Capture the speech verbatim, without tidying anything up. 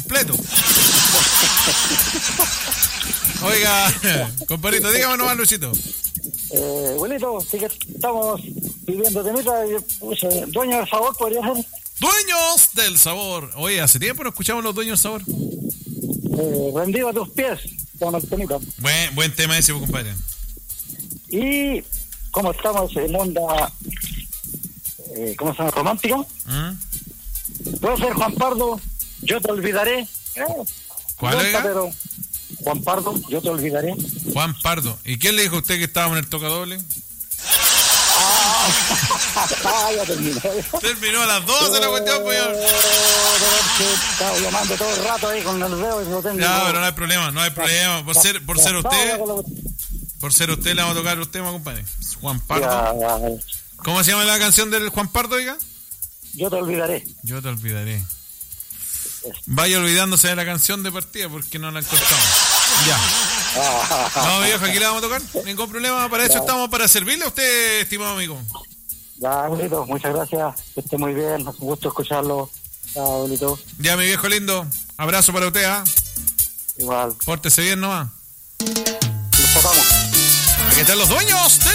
completo. Oiga, compadrito, dígame nomás, Luisito. Eh, abuelito, sí que estamos pidiendo temita, eh, dueño del sabor, podría ser. Dueños del sabor. Oye, hace tiempo no escuchamos los dueños del sabor. Eh, rendido a tus pies, con el temita. Buen, buen tema ese, compadre. Y como estamos en onda, eh, ¿cómo se llama? Romántica. ¿Mm? Puede ser Juan Pardo, Yo te olvidaré. Eh, ¿Cuál gusta, era? pero Juan Pardo, Yo te olvidaré. Juan Pardo. ¿Y quién le dijo a usted que estábamos en el tocadoble? Ah, ya terminé. Terminó a las doce la cuestión, pues. Estaba llamando todo el rato ahí con el dedo y no tengo. Ya, pero no hay problema, no hay problema. Por ser, por ser usted, por ser usted le vamos a tocar los temas, compadre. Juan Pardo. ¿Cómo se llama la canción del Juan Pardo, oiga? Yo te olvidaré. Yo te olvidaré. Vaya olvidándose de la canción de partida porque no la encontramos. Ya. No, viejo, aquí la vamos a tocar. Ningún problema. Para eso estamos, para servirle a usted, estimado amigo. Ya, abuelito, muchas gracias. Que esté muy bien. Un gusto escucharlo. Ya, abuelito. Ya, mi viejo lindo. Abrazo para usted, ¿ah? Igual. Pórtese bien nomás. Nos tocamos. Aquí están los dueños del